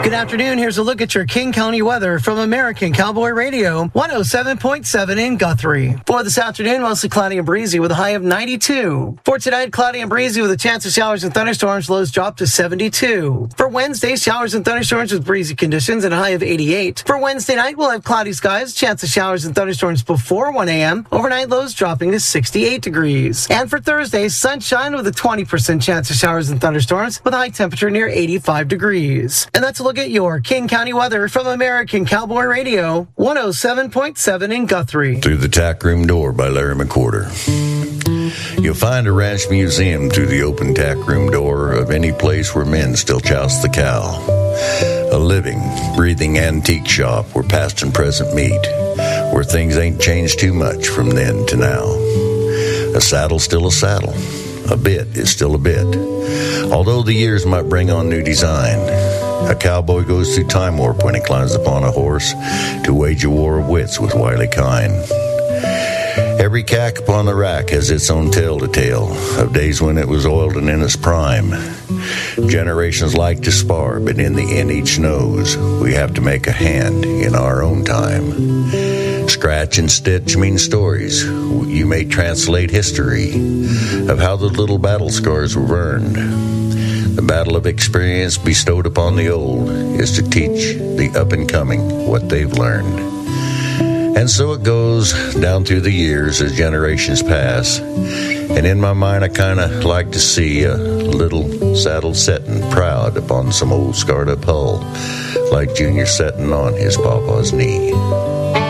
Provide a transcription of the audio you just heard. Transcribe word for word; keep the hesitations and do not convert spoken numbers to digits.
Good afternoon. Here's a look at your King County weather from American Cowboy Radio, one oh seven point seven in Guthrie. For this afternoon, mostly cloudy and breezy with a high of ninety-two. For tonight, cloudy and breezy with a chance of showers and thunderstorms, lows drop to seventy-two. For Wednesday, showers and thunderstorms with breezy conditions and a high of eighty-eight. For Wednesday night, we'll have cloudy skies, chance of showers and thunderstorms before one a.m. Overnight lows dropping to sixty-eight degrees. And for Thursday, sunshine with a twenty percent chance of showers and thunderstorms with a high temperature near eighty-five degrees. And that's a look at your King County weather from American Cowboy Radio, one oh seven point seven in Guthrie. Through the Tack Room Door by Larry McWhorter. You'll find a ranch museum through the open tack room door of any place where men still joust the cow. A living, breathing antique shop where past and present meet, where things ain't changed too much from then to now. A saddle's still a saddle. A bit is still a bit. Although the years might bring on new design, a cowboy goes through time warp when he climbs upon a horse to wage a war of wits with wily kine. Every cack upon the rack has its own tale to tell of days when it was oiled and in its prime. Generations like to spar, but in the end each knows we have to make a hand in our own time. Scratch and stitch mean stories. You may translate history of how the little battle scars were earned. The battle of experience bestowed upon the old is to teach the up-and-coming what they've learned. And so it goes down through the years as generations pass. And in my mind, I kind of like to see a little saddle setting proud upon some old scarred-up hull, like Junior setting on his papa's knee.